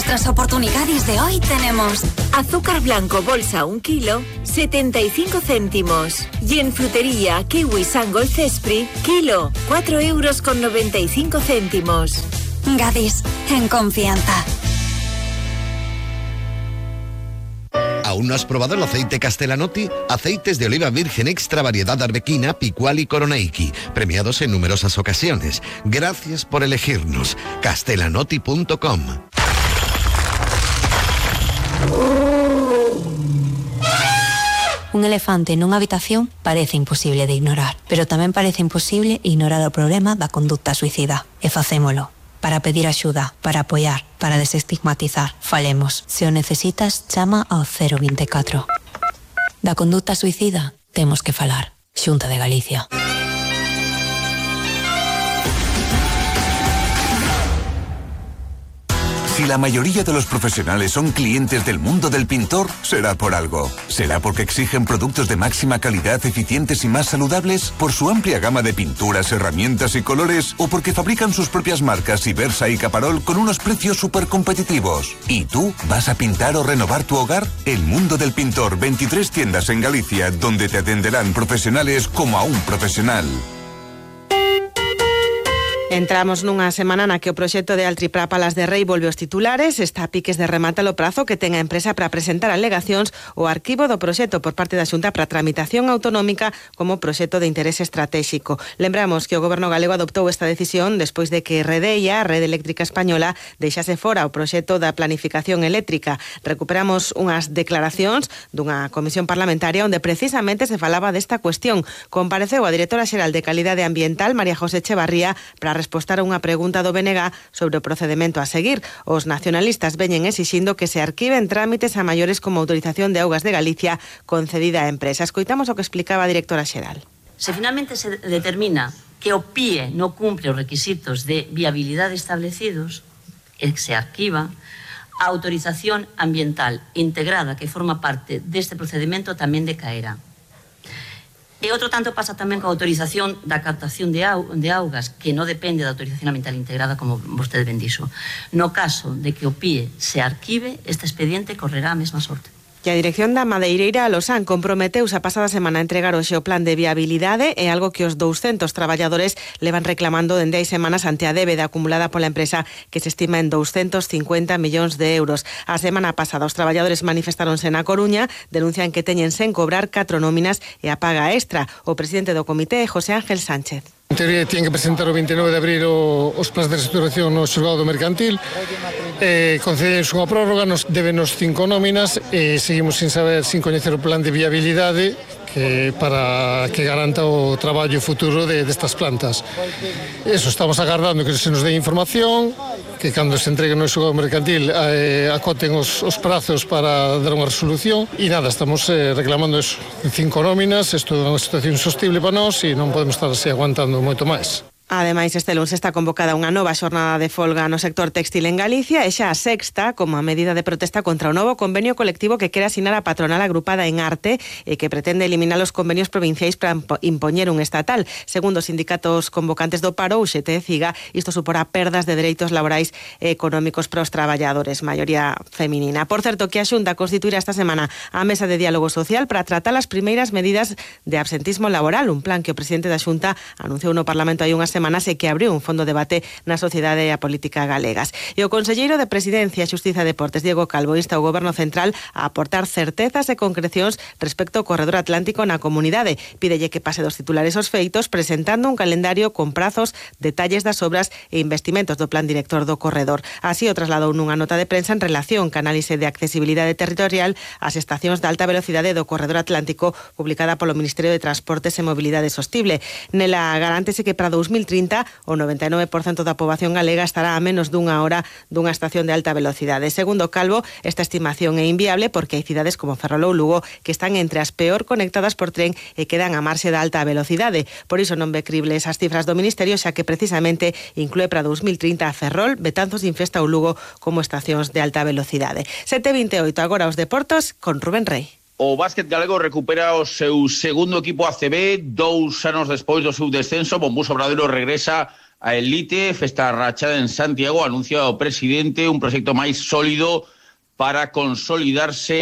nuestras oportunidades de hoy tenemos azúcar blanco bolsa 1 kilo, 75 céntimos. Y en frutería kiwi Sangol Cespri, kilo, 4,95 €. Gadis, en confianza. ¿Aún no has probado el aceite Castellanotti? Aceites de oliva virgen extra variedad arbequina, picual y coronaiki, premiados en numerosas ocasiones. Gracias por elegirnos. Castellanotti.com. Un elefante nunha habitación parece imposible de ignorar, pero tamén parece imposible ignorar o problema da conducta suicida. E facémolo. Para pedir axuda, para apoiar, para desestigmatizar. Falemos. Se o necesitas, chama ao 024. Da conducta suicida, temos que falar. Xunta de Galicia. Si la mayoría de los profesionales son clientes del mundo del pintor, será por algo. ¿Será porque exigen productos de máxima calidad, eficientes y más saludables? ¿Por su amplia gama de pinturas, herramientas y colores? ¿O porque fabrican sus propias marcas Ibersa y Caparol con unos precios súper competitivos? ¿Y tú vas a pintar o renovar tu hogar? El mundo del pintor, 23 tiendas en Galicia, donde te atenderán profesionales como a un profesional. Entramos nunha semana na que o proxecto de Altripra Palas de Rei volve aos titulares. Está a piques de rematar o prazo que ten a empresa para presentar alegacións o arquivo do proxecto por parte da Xunta para tramitación autonómica como proxecto de interese estratégico. Lembramos que o Goberno galego adoptou esta decisión despois de que Redeia, a Rede Eléctrica Española, deixase fora o proxecto da planificación eléctrica. Recuperamos unhas declaracións dunha comisión parlamentaria onde precisamente se falaba desta cuestión. Compareceu a directora xeral de Calidade Ambiental, María José Echevarría, para respostar a unha pregunta do BNG sobre o procedemento a seguir. Os nacionalistas veñen exixindo que se arquiven trámites a maiores como autorización de augas de Galicia concedida a empresa. Escoitamos o que explicaba a directora xeral. Se finalmente se determina que o PIE non cumpre os requisitos de viabilidade establecidos, se arquiva, a autorización ambiental integrada que forma parte deste procedimento tamén decaerá. E outro tanto pasa tamén coa autorización da captación de augas, que non depende da autorización ambiental integrada, como vostede ben dixo. No caso de que o PIE se arquive, este expediente correrá a mesma sorte. Que a dirección da Madeireira Losán comprometeuse a pasada semana a entregar o xeoplan de viabilidade, é algo que os 200 traballadores levan reclamando dende hai semanas ante a débeda acumulada pola empresa, que se estima en 250 millóns de euros. A semana pasada os traballadores manifestáronse na Coruña, denuncian que teñen sen cobrar 4 nóminas e a paga extra. O presidente do comité é José Ángel Sánchez. En teoría tienen que presentar o 29 de abril os plans de reestruturación no xulgado mercantil, concedemos unha prórroga, débenos 5 nóminas e seguimos sin saber, sin coñecer o plan de viabilidade para que garanta o traballo futuro destas plantas. Eso, estamos agardando que se nos dé información, que cando se entregue no xulgado mercantil acoten os prazos para dar unha resolución e nada, estamos reclamando eso, 5 nóminas. Isto é unha situación insostible para nós e non podemos estar así aguantando moito máis. Ademais, este lunes está convocada unha nova xornada de folga no sector textil en Galicia e xa a sexta como a medida de protesta contra o novo convenio colectivo que quere asinar a patronal agrupada en Arte e que pretende eliminar os convenios provinciais para impoñer un estatal. Segundo os sindicatos convocantes do paro, UGT e CIGA, isto suporá perdas de dereitos laborais e económicos para os traballadores, maioría feminina. Por certo, que a Xunta constituirá esta semana a mesa de diálogo social para tratar as primeiras medidas de absentismo laboral, un plan que o presidente da Xunta anunciou no Parlamento hai unhas semanas e que abriu un fondo de debate na sociedade e a política galegas. E o conselleiro de Presidencia, Xustiza e Deportes, Diego Calvo, insta o Goberno Central a aportar certezas e concrecións respecto ao corredor atlántico na comunidade. Pídelle que pase dos titulares aos feitos presentando un calendario con prazos, detalles das obras e investimentos do plan director do corredor. Así o trasladou nunha nota de prensa en relación ca análise de accesibilidade territorial ás estacións de alta velocidade do corredor atlántico publicada polo Ministerio de Transportes e Mobilidade Sostible. Nela garántese que para 2030 o 99% da poboación galega estará a menos dunha hora dunha estación de alta velocidade. Segundo Calvo, esta estimación é inviable porque hai cidades como Ferrol ou Lugo que están entre as peor conectadas por tren e quedan a marxe da alta velocidade. Por iso non ve crible esas cifras do Ministerio, xa que precisamente inclúe para 2030 a Ferrol, Betanzos, Infesta ou Lugo como estacións de alta velocidade. 7:28, agora os deportos con Rubén Rei. O básquet galego recupera o seu segundo equipo ACB 2 anos despois do seu descenso. Bombús Obradoiro regresa a elite, festa rachada en Santiago, anuncia o presidente un proxecto máis sólido para consolidarse